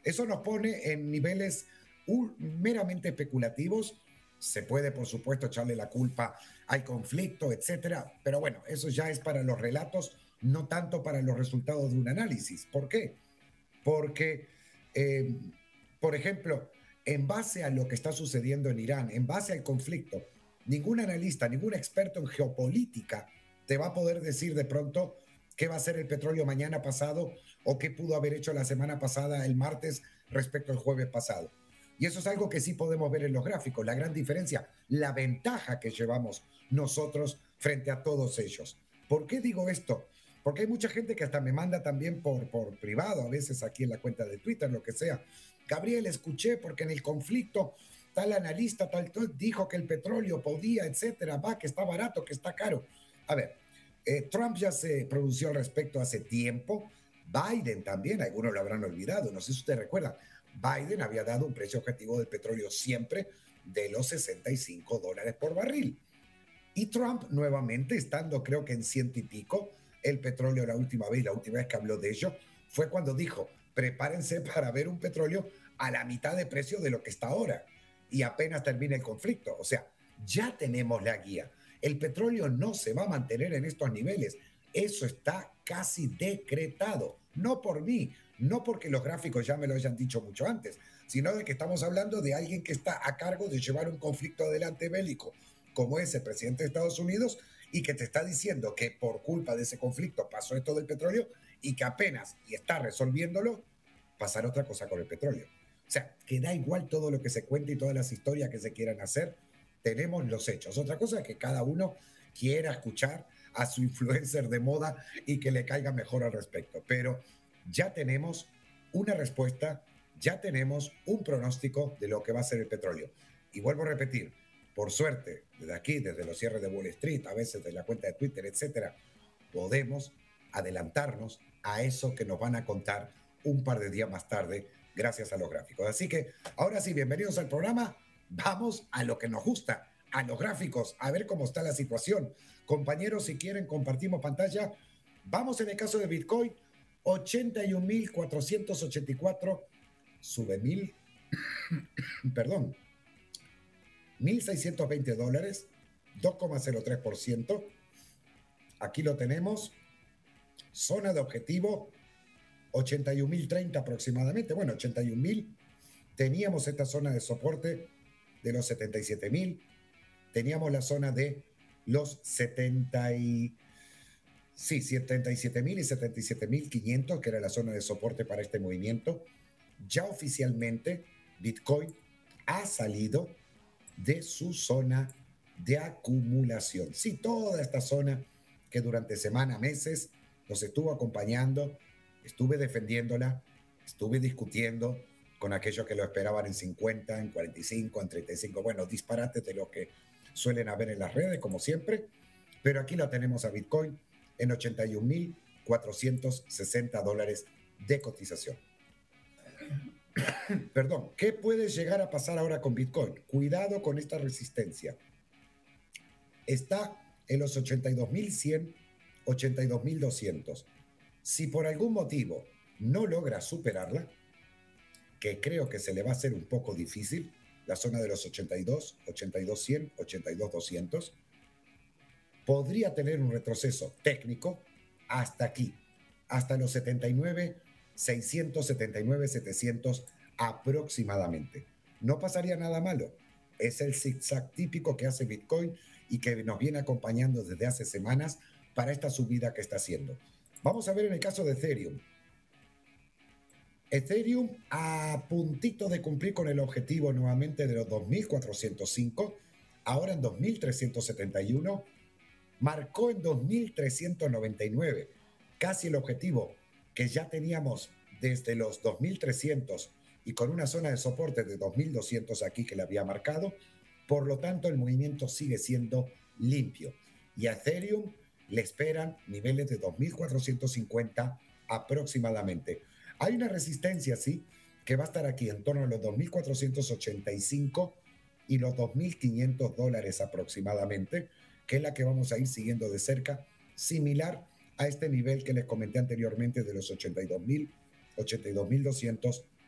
Eso nos pone en niveles meramente especulativos. Se puede, por supuesto, echarle la culpa al conflicto, etcétera, pero bueno, eso ya es para los relatos, no tanto para los resultados de un análisis. ¿Por qué? Porque, eh, por ejemplo, en base a lo que está sucediendo en Irán, en base al conflicto, ningún analista, ningún experto en geopolítica te va a poder decir de pronto qué va a ser el petróleo mañana pasado o qué pudo haber hecho la semana pasada, el martes, respecto al jueves pasado. Y eso es algo que sí podemos ver en los gráficos, la gran diferencia, la ventaja que llevamos nosotros frente a todos ellos. ¿Por qué digo esto? Porque hay mucha gente que hasta me manda también por privado, a veces aquí en la cuenta de Twitter, lo que sea. Gabriel, escuché porque en el conflicto tal analista, dijo que el petróleo podía, etcétera, va, que está barato, que está caro. A ver, Trump ya se pronunció al respecto hace tiempo. Biden también, algunos lo habrán olvidado, no sé si usted recuerda. Biden había dado un precio objetivo del petróleo siempre de los $65 por barril. Y Trump nuevamente, estando creo que en ciento y pico, el petróleo la última vez que habló de ello, fue cuando dijo, prepárense para ver un petróleo a la mitad de precio de lo que está ahora. Y apenas termine el conflicto. O sea, ya tenemos la guía. El petróleo no se va a mantener en estos niveles. Eso está casi decretado. No por mí, no porque los gráficos ya me lo hayan dicho mucho antes, sino de que estamos hablando de alguien que está a cargo de llevar un conflicto adelante bélico, como es el presidente de Estados Unidos, y que te está diciendo que por culpa de ese conflicto pasó esto del petróleo y que apenas y está resolviéndolo, pasará otra cosa con el petróleo. O sea, que da igual todo lo que se cuente y todas las historias que se quieran hacer, tenemos los hechos. Otra cosa es que cada uno quiera escuchar a su influencer de moda y que le caiga mejor al respecto. Pero ya tenemos una respuesta, ya tenemos un pronóstico de lo que va a ser el petróleo. Y vuelvo a repetir, por suerte, desde aquí, desde los cierres de Wall Street, a veces de la cuenta de Twitter, etcétera, podemos adelantarnos a eso que nos van a contar un par de días más tarde, gracias a los gráficos. Así que, ahora sí, bienvenidos al programa. Vamos a lo que nos gusta, a los gráficos, a ver cómo está la situación. Compañeros, si quieren, compartimos pantalla. Vamos en el caso de Bitcoin, 81.484, sube 1,000, perdón, $1,620, 2,03%. Aquí lo tenemos. Zona de objetivo, 81.030 aproximadamente. Bueno, 81.000. Teníamos esta zona de soporte de los 77.000. Teníamos la zona de los 77.000 y 77.500, que era la zona de soporte para este movimiento. Ya oficialmente Bitcoin ha salido de su zona de acumulación. Sí, toda esta zona que durante semanas, meses nos estuvo acompañando, estuve defendiéndola, estuve discutiendo con aquellos que lo esperaban en 50, en 45, en 35, bueno, disparates de lo que suelen haber en las redes, como siempre, pero aquí la tenemos a Bitcoin en $81.460 de cotización. Perdón, ¿qué puede llegar a pasar ahora con Bitcoin? Cuidado con esta resistencia. Está en los 82.100, 82.200. Si por algún motivo no logra superarla, que creo que se le va a hacer un poco difícil, la zona de los 82, 82.100, 82.200, podría tener un retroceso técnico hasta aquí, hasta los 79.600, 79.700 aproximadamente. No pasaría nada malo. Es el zigzag típico que hace Bitcoin y que nos viene acompañando desde hace semanas para esta subida que está haciendo. Vamos a ver en el caso de Ethereum. Ethereum a puntito de cumplir con el objetivo nuevamente de los 2.405, ahora en 2.371, marcó en 2.399, casi el objetivo que ya teníamos desde los 2.300 y con una zona de soporte de 2.200 aquí que le había marcado. Por lo tanto, el movimiento sigue siendo limpio. Y a Ethereum le esperan niveles de 2.450 aproximadamente. Hay una resistencia, sí, que va a estar aquí en torno a los 2.485 y los $2.500 aproximadamente, que es la que vamos a ir siguiendo de cerca, similar a este nivel que les comenté anteriormente de los 82.000, 82.200